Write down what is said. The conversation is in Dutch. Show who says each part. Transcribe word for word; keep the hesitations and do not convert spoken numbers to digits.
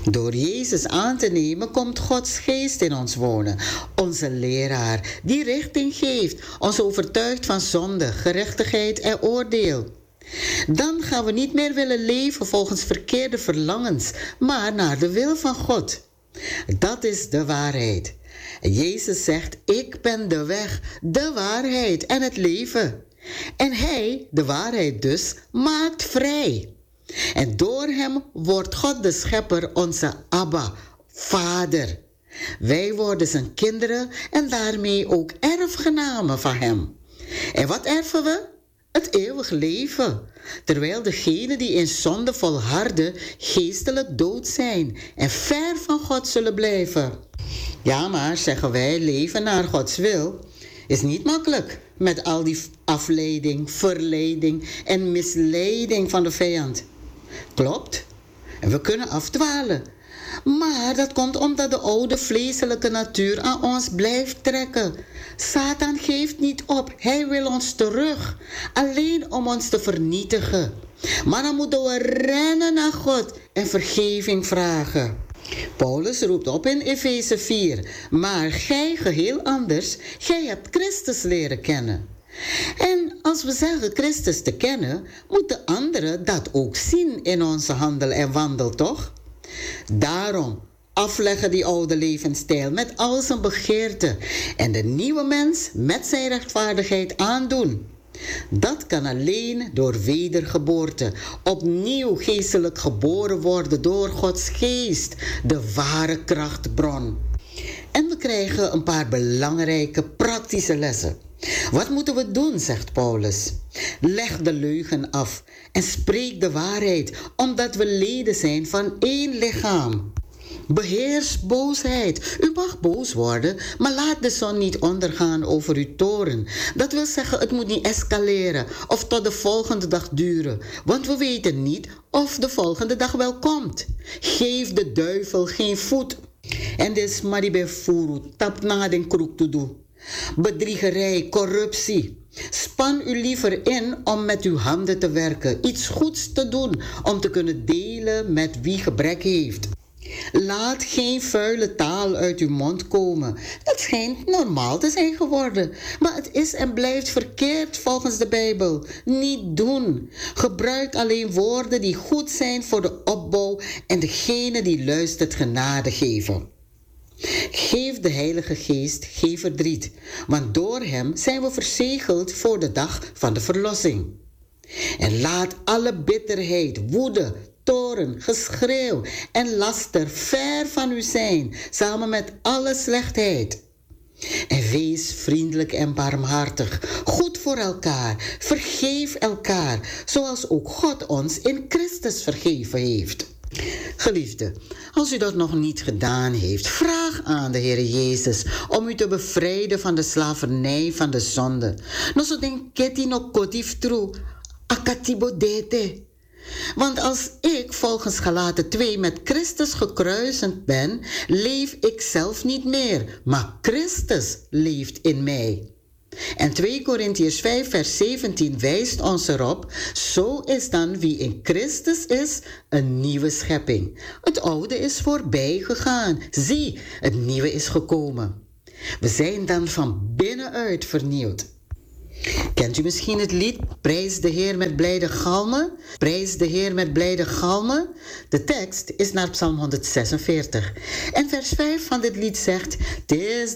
Speaker 1: Door Jezus aan te nemen komt Gods geest in ons wonen. Onze leraar die richting geeft, ons overtuigt van zonde, gerechtigheid en oordeel. Dan gaan we niet meer willen leven volgens verkeerde verlangens, maar naar de wil van God. Dat is de waarheid. Jezus zegt, ik ben de weg, de waarheid en het leven. En Hij, de waarheid dus, maakt vrij. En door Hem wordt God de Schepper onze Abba, Vader. Wij worden zijn kinderen en daarmee ook erfgenamen van Hem. En wat erven we? Het eeuwig leven. Terwijl degenen die in zonde volharden geestelijk dood zijn en ver van God zullen blijven. Ja, maar zeggen wij, leven naar Gods wil is niet makkelijk met al die afleiding, verleiding en misleiding van de vijand. Klopt. En we kunnen afdwalen. Maar dat komt omdat de oude vleeselijke natuur aan ons blijft trekken. Satan geeft niet op. Hij wil ons terug. Alleen om ons te vernietigen. Maar dan moeten we rennen naar God en vergeving vragen. Paulus roept op in Efeze vier. Maar gij geheel anders. Gij hebt Christus leren kennen. En als we zeggen Christus te kennen, moeten anderen dat ook zien in onze handel en wandel, toch? Daarom afleggen die oude levensstijl met al zijn begeerten en de nieuwe mens met zijn rechtvaardigheid aandoen. Dat kan alleen door wedergeboorte, opnieuw geestelijk geboren worden door Gods geest, de ware krachtbron. En we krijgen een paar belangrijke praktische lessen. Wat moeten we doen, zegt Paulus? Leg de leugen af en spreek de waarheid, omdat we leden zijn van één lichaam. Beheers boosheid. U mag boos worden, maar laat de zon niet ondergaan over uw toorn. Dat wil zeggen, het moet niet escaleren of tot de volgende dag duren, want we weten niet of de volgende dag wel komt. Geef de duivel geen voet. En dit is Maribe Furu, tap na den kroek te doen. Bedriegerij, corruptie. Span u liever in om met uw handen te werken, iets goeds te doen, om te kunnen delen met wie gebrek heeft. Laat geen vuile taal uit uw mond komen. Dat schijnt normaal te zijn geworden, maar het is en blijft verkeerd volgens de Bijbel. Niet doen. Gebruik alleen woorden die goed zijn voor de opbouw en degene die luistert genade geven. Geef de Heilige Geest geen verdriet, want door Hem zijn we verzegeld voor de dag van de verlossing. En laat alle bitterheid, woede, toorn, geschreeuw en laster ver van u zijn, samen met alle slechtheid. En wees vriendelijk en barmhartig, goed voor elkaar, vergeef elkaar, zoals ook God ons in Christus vergeven heeft. Geliefde, als u dat nog niet gedaan heeft, vraag aan de Heer Jezus om u te bevrijden van de slavernij van de zonde. No so den keti no kotif tru, akatibodete. Want als ik volgens Galaten twee met Christus gekruisigd ben, leef ik zelf niet meer, maar Christus leeft in mij. En twee Korintiërs vijf vers zeventien wijst ons erop, zo is dan wie in Christus is, een nieuwe schepping. Het oude is voorbij gegaan, zie, het nieuwe is gekomen. We zijn dan van binnenuit vernieuwd. Kent u misschien het lied Prijs de Heer met blijde galmen? Prijs de Heer met blijde galmen? De tekst is naar Psalm honderdzesenveertig. En vers vijf van dit lied zegt, 'Tis